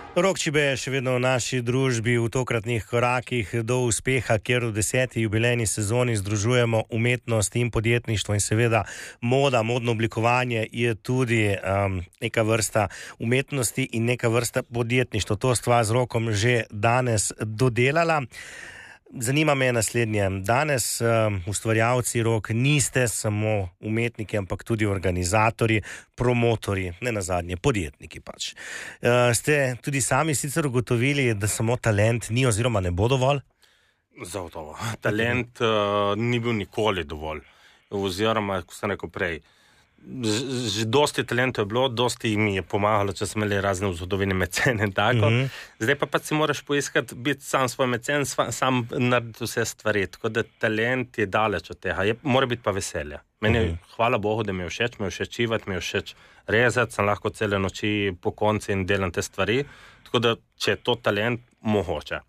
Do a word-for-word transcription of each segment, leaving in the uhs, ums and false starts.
Rok Čibe je še vedno v naši družbi v tokratnih korakih do uspeha, kjer v deseti jubilejni sezoni združujemo umetnost in podjetništvo in seveda moda, modno oblikovanje je tudi um, neka vrsta umetnosti in neka vrsta podjetništva. To stva z Rokom že danes dodelala. Zanima me naslednje. Danes um, ustvarjalci Rok niste samo umetniki, ampak tudi organizatorji, promotorji, ne nazadnje podjetniki pač. Uh, ste tudi sami sicer ugotovili, da samo talent ni oziroma ne bo dovolj? Zagotovo. Talent uh, ni bil nikoli dovolj. Oziroma, ko sem rekel prej, že dosti talentov je bilo, dosti mi je pomagalo, če smo imeli razne v zgodovini mecene in tako. Mm-hmm. Zdaj pa pa si moraš poiskati, biti sam svoj mecen, sam narediti vse stvari. Tako da talent je daleč od tega. Je, mora biti pa veselje. Meni je, mm-hmm. hvala Bogu, da mi je všeč, mi je všeč čivati, mi je všeč rezati, sem lahko cele noči po konci in delam te stvari. Tako da, če je to talent, mogoče.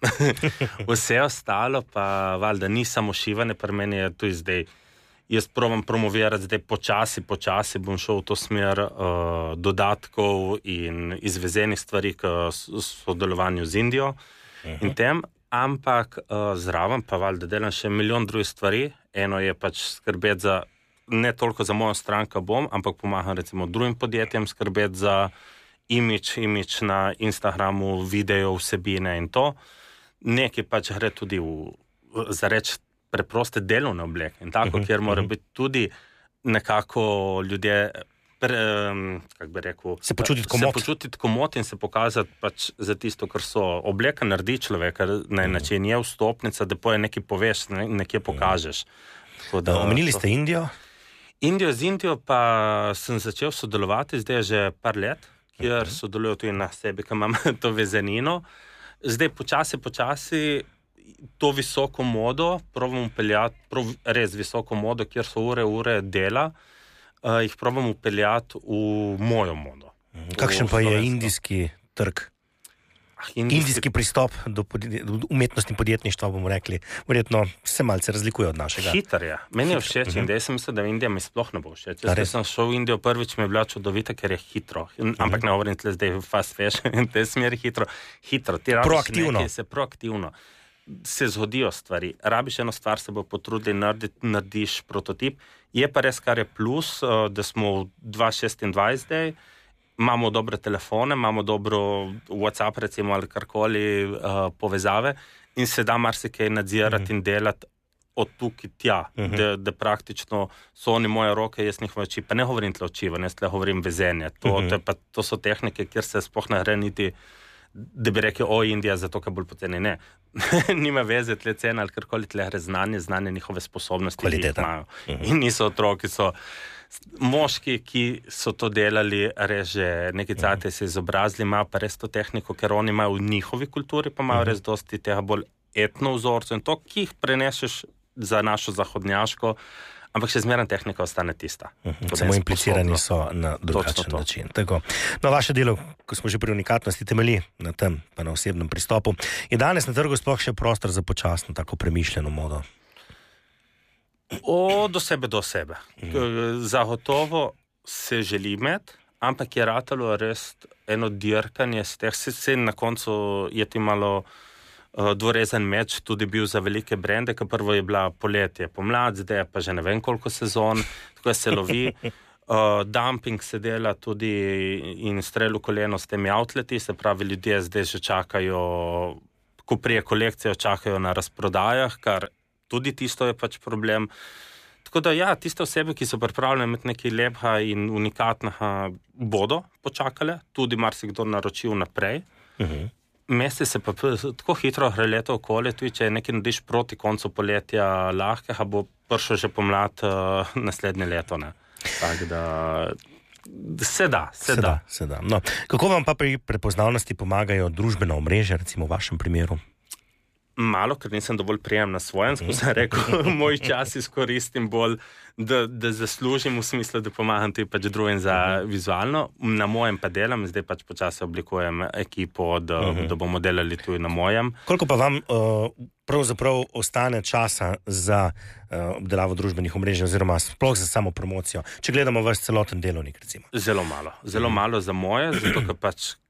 Vse ostalo pa valjda ni samo šivanje, pri meni je tu zdaj. Jaz provam promovirati, zdaj počasi, počasi bom šel v to smer uh, dodatkov in izvezenih stvari k sodelovanju z Indijo uh-huh. in tem, ampak uh, zraven pa valjda delam še milijon drugih stvari. Eno je pač skrbeti za, ne toliko za mojo stranko bom, ampak pomagam recimo drugim podjetjem skrbeti za imidž, imidž na Instagramu, video, vsebine in to. Nekaj pač gre tudi v, za reč preproste delovne obleke in tako, uh-huh, kjer mora uh-huh. biti tudi nekako ljudje, pre, kako bi rekel, se počutiti komot. Se počutiti komot in se pokazati pač za tisto, kar so. Obleka naredi človeka na en način, je vstopnica, da poje nekaj poveš, ne, nekje pokažeš. Da, omenili ste Indijo? Indijo z Indijo pa sem začel sodelovati, zdaj je že par let, kjer uh-huh. sodelujo tudi na sebi, ki imam to vezenino. Zdaj počasi, počasi to visoko modo, probam upeljati, prov, res visoko modo, kjer so ure, ure dela, uh, jih probam upeljati v mojo modo. Kakšen pa je indijski trg? Ah, indijski... indijski pristop do, podje, do umetnosti in podjetništva, bomo rekli, verjetno se malce razlikuje od našega. Hiter je. Meni je všeč in da jaz sem mislil, da Indija mi sploh ne bo všeč. Jaz sem šel v Indijo prvič, mi je bila čudovita, ker je hitro. Ampak ne govorim tle zdaj fast fashion in te smeri hitro. Hitro. Ti proaktivno. Nekaj, se proaktivno. Se zgodijo stvari. Rabiš eno stvar, se bo potrudili narediti, narediš prototip. Je pa res, kar je plus, da smo v dva tisoč šestindvajset zdaj, imamo dobre telefone, imamo dobro WhatsApp, recimo, ali karkoli uh, povezave in se da marsikaj nadzirati uh-huh. in delati od tukaj tja, uh-huh. da, da praktično so oni moje roke, jaz njihove oči. Pa ne govorim tle očivanje, jaz tle govorim vezenje. To, uh-huh. to, pa, to so tehnike, kjer se sploh ne gre niti da bi rekel, o, Indija, zato, ker bolj poceni. Ne. Nima veze tle cena ali karkoli tle gre znanje, znanje njihove sposobnosti, kvaliteta. Ki jih imajo. Uh-huh. In niso otroki, so moški, ki so to delali, res že neki cajt uh-huh. se izobrazili, imajo pa res to tehniko, ker oni imajo v njihovi kulturi, pa imajo uh-huh. res dosti tega bolj etno vzorcev in to, ki jih preneseš za našo zahodnjaško, ampak še zmerna tehnika ostane tista. Uh-huh. Samo implicirani so na drugačen način. Tako. No, vaše delo, ko smo že pri unikatnosti, temelji na tem, pa na osebnem pristopu. Je danes na trgu sploh še prostor za počasno, tako premišljeno modo? O, do sebe, do sebe. Uh-huh. Zagotovo se želi imeti, ampak je ratalo res eno dirkanje z teh, se na koncu je ti malo dvorezen meč tudi bil za velike brende, ker prvo je bila poletje, pomlad, zdaj pa že ne vem koliko sezon, tako se lovi. Uh, dumping se dela tudi in strel v koleno s temi outleti, se pravi, ljudje zdaj že čakajo, ko prije kolekcijo, čakajo na razprodajah, kar tudi tisto je pač problem. Tako da ja, tiste osebe, ki so pripravljene imeti nekaj lepega in unikatnega, bodo počakale, tudi marsikdo naročil naprej. Uh-huh. Mesti se pa tako hitro gre leto okoli, tudi če nekaj narediš proti koncu poletja lahkega, bo prišel že pomlad uh, naslednje leto. Ne? Tako da se da, se, se da. da. Se da. No, kako vam pa pri prepoznavnosti pomagajo družbena omrežja, recimo v vašem primeru? Malo, ker nisem dovolj prijem na svojem, ko sem rekel, moj čas izkoristim bolj, da, da zaslužim v smislu, da pomagam tudi pač drugim za uh-huh. vizualno. Na mojem pa delam, zdaj pač počasi oblikujem ekipo, da, uh-huh. da bomo delali tudi na mojem. Koliko pa vam uh, pravzaprav ostane časa za uh, obdelavo družbenih omrežij oziroma sploh za samo promocijo, če gledamo vaš celoten delovnik, recimo? Zelo malo. Zelo uh-huh. malo za moje, zato ker pač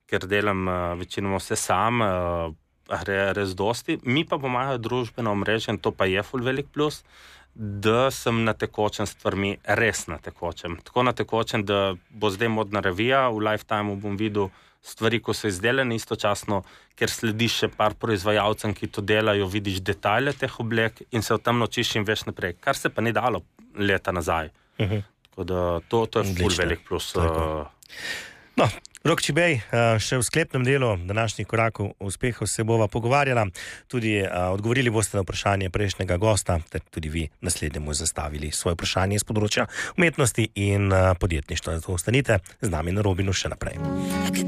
ker delam uh, večinoma vse sam, uh, gre res dosti. Mi pa pomagajo družbeno omrežje in to pa je ful velik plus, da sem na tekočem stvarmi, res na tekočem. Tako na tekočem, da bo zdaj modna revija, v Lifetimeu bom videl stvari, ko so izdelane istočasno, ker slediš še par proizvajalcem, ki to delajo, vidiš detajle teh oblek in se o tem naučiš in veš naprej, kar se pa ni dalo leta nazaj. Uh-huh. Tako da to, to je ful velik plus. Uh... No, Rok Čibej, še v sklepnem delu današnjih korakov uspehov se bova pogovarjala. Tudi uh, odgovorili boste na vprašanje prejšnjega gosta, ter tudi vi naslednjemu zastavili svoje vprašanje iz področja umetnosti in uh, podjetništva. Zato ostanite z nami na Robinu še naprej.